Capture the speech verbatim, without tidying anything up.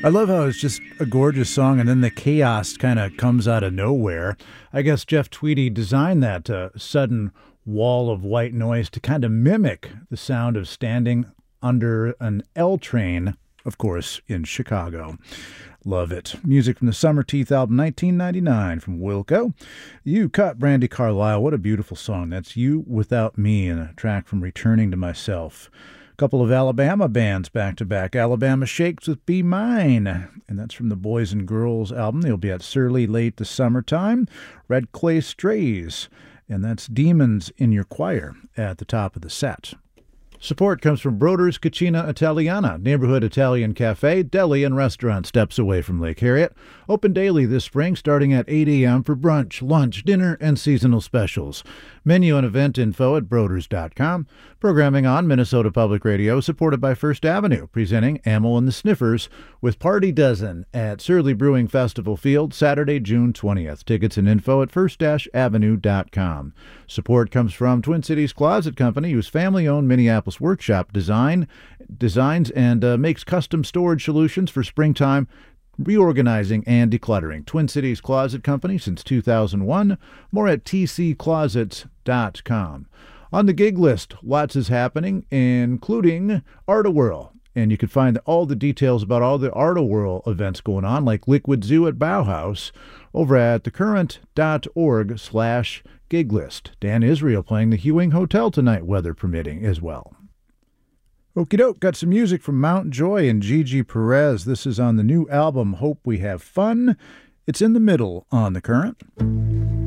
I love how it's just a gorgeous song and then the chaos kind of comes out of nowhere. I guess Jeff Tweedy designed that uh, sudden wall of white noise to kind of mimic the sound of standing under an L train, of course, in Chicago. Love it. Music from the Summer Teeth album, nineteen ninety-nine, from Wilco. You Cut, Brandi Carlile. What a beautiful song. That's You Without Me, and a track from Returning to Myself. A couple of Alabama bands back-to-back. Alabama Shakes with Be Mine, and that's from the Boys and Girls album. They'll be at Surly late this summertime. Red Clay Strays, and that's Demons in Your Choir at the top of the set. Support comes from Broder's Cucina Italiana, neighborhood Italian cafe, deli, and restaurant steps away from Lake Harriet. Open daily this spring starting at eight a.m. for brunch, lunch, dinner, and seasonal specials. Menu and event info at broders dot com. Programming on Minnesota Public Radio, supported by First Avenue, presenting Amyl and the Sniffers with Party Dozen at Surly Brewing Festival Field, Saturday, June twentieth. Tickets and info at first avenue dot com. Support comes from Twin Cities Closet Company, whose family-owned Minneapolis workshop design designs and uh, makes custom storage solutions for springtime reorganizing and decluttering. Twin Cities Closet Company since two thousand one. More at t c closets dot com. On the gig list, lots is happening, including Art-A-Whirl. And you can find all the details about all the Art-A-Whirl events going on, like Liquid Zoo at Bauhaus, over at thecurrent.org slash gig list. Dan Israel playing the Hewing Hotel tonight, weather permitting, as well. Okie doke, got some music from Mount Joy and Gigi Perez. This is on the new album, Hope We Have Fun. It's in the middle on The Current.